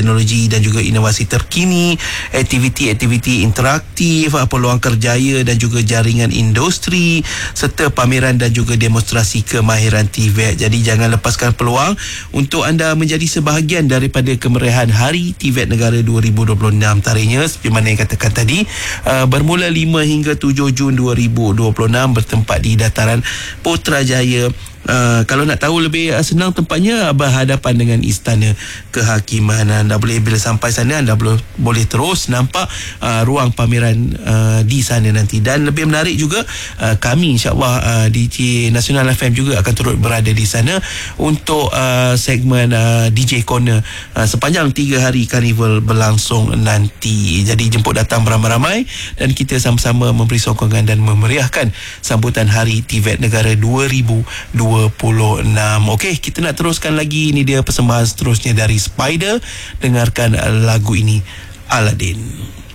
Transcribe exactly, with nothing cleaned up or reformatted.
teknologi dan juga inovasi terkini, aktiviti-aktiviti interaktif, peluang kerjaya dan juga jaringan industri, serta pameran dan juga demonstrasi kemahiran T V E T. Jadi jangan lepaskan peluang untuk anda menjadi sebahagian daripada kemeriahan Hari T V E T Negara dua ribu dua puluh enam. Tarikhnya seperti mana yang katakan tadi, uh, bermula lima hingga tujuh Jun dua ribu dua puluh enam, bertempat di Dataran Putrajaya. Uh, kalau nak tahu lebih uh, senang, tempatnya berhadapan dengan Istana Kehakiman. Anda boleh, bila sampai sana, anda boleh, boleh terus nampak uh, ruang pameran uh, di sana nanti. Dan lebih menarik juga, uh, kami insyaAllah uh, D J Nasional F M juga akan turut berada di sana untuk uh, segmen uh, D J Corner uh, sepanjang tiga hari karnival berlangsung nanti. Jadi jemput datang beramai-ramai dan kita sama-sama memberi sokongan dan memeriahkan sambutan Hari T V E T Negara dua ribu dua puluh enam. Okey, kita nak teruskan lagi. Ini dia persembahan seterusnya dari Spider. Dengarkan lagu ini, Aladdin.